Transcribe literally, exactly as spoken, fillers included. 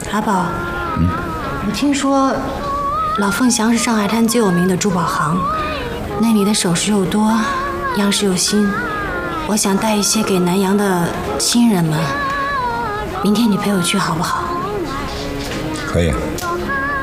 阿宝， 嗯， 我听说老凤祥是上海滩最有名的珠宝行，那里的首饰又多，样式又新，我想带一些给南洋的亲人们。明天你陪我去好不好？ 可以。